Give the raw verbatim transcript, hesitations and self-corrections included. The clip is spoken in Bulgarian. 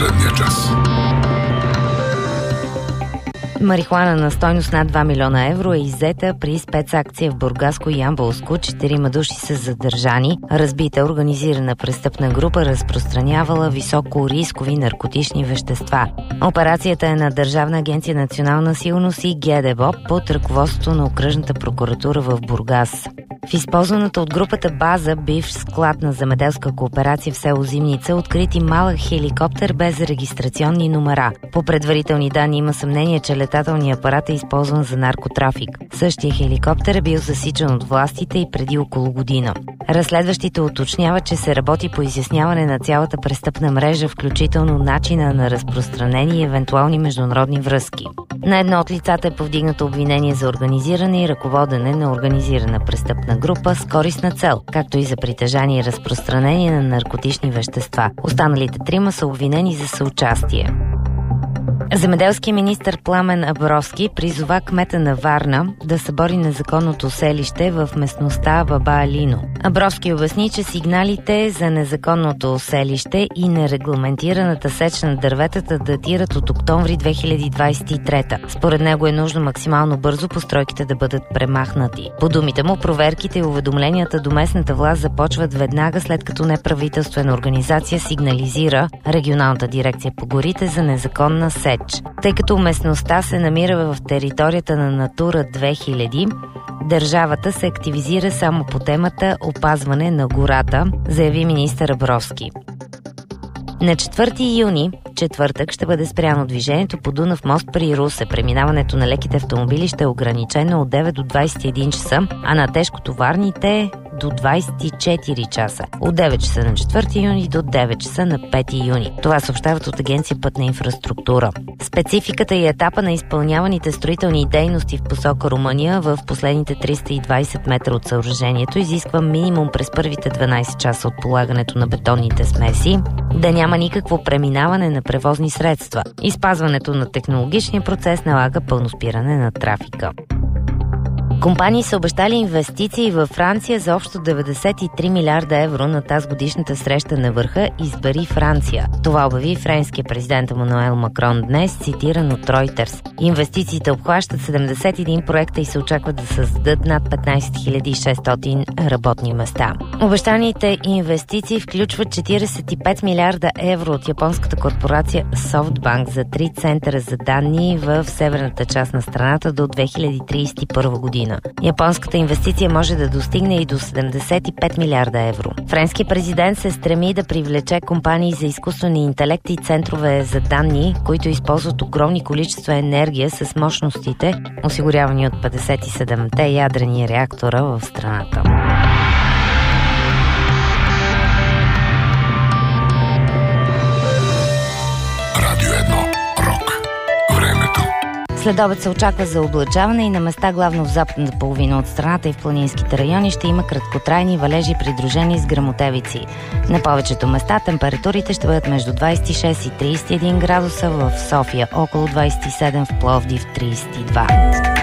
последния час. Марихуана на стойност над два милиона евро е иззета при спецакция в Бургаско и Ямболско. Четирима души са задържани. Разбита организирана престъпна група разпространявала високорискови наркотични вещества. Операцията е на Държавна агенция национална сигурност и ГДБОП под ръководството на окръжната прокуратура в Бургас. В използваната от групата база, бивш склад на земеделска кооперация в село Зимница, открити малък хеликоптер без регистрационни номера. По предварителни данни има съмнение, че летателният апарат е използван за наркотрафик. Същия хеликоптер е бил засичан от властите и преди около година. Разследващите уточняват, че се работи по изясняване на цялата престъпна мрежа, включително начина на разпространение и евентуални международни връзки. На едно от лицата е повдигнато обвинение за организиране и ръководене на организирана престъпна група с користна цел, както и за притежание и разпространение на наркотични вещества. Останалите трима са обвинени за съучастие. Земеделският министър Пламен Абровски призова кмета на Варна да събори незаконното селище в местността Баба Алино. Абровски обясни, че сигналите за незаконното селище и нерегламентираната сеч на дърветата датират от октомври две хиляди двадесет и трета. Според него е нужно максимално бързо постройките да бъдат премахнати. По думите му, проверките и уведомленията до местната власт започват веднага след като неправителствена организация сигнализира Регионалната дирекция по горите за незаконна сеч. Тъй като местността се намира в територията на Натура две хиляди, държавата се активизира само по темата опазване на гората, заяви министър Абровски. На четвърти юни, четвъртък, ще бъде спряно движението по Дунав мост при Русе. Преминаването на леките автомобили ще е ограничено от девет до двадесет и един часа, а на тежкотоварните до двадесет и четири часа. От девет часа на четвърти юни до девет часа на пети юни. Това съобщават от Агенция Пътна инфраструктура. Спецификата и етапа на изпълняваните строителни дейности в посока Румъния в последните триста и двадесет метра от съоръжението изисква минимум през първите дванадесет часа от полагането на бетонните смеси да няма никакво преминаване на превозни средства. И спазването на технологичния процес налага пълно спиране на трафика. Компании са обещали инвестиции във Франция за общо деветдесет и три милиарда евро на тази годишната среща на върха "Избери Франция". Това обяви френския президент Емануел Макрон днес, цитиран от Reuters. Инвестициите обхващат седемдесет и един проекта и се очаква да създадат над петнадесет хиляди и шестстотин работни места. Обещаните инвестиции включват четиридесет и пет милиарда евро от японската корпорация SoftBank за три центъра за данни в северната част на страната до две хиляди тридесет и първа година. Японската инвестиция може да достигне и до седемдесет и пет милиарда евро. Френският президент се стреми да привлече компании за изкуствен интелект и центрове за данни, които използват огромни количества енергия с мощностите, осигурявани от петдесет и седемте ядрени реактора в страната. След обед се очаква за облачаване и на места главно в западната половина от страната и в планинските райони ще има краткотрайни валежи, придружени с гръмотевици. На повечето места температурите ще бъдат между двадесет и шест и тридесет и един градуса, в София около двадесет и седем, в Пловдив тридесет и два.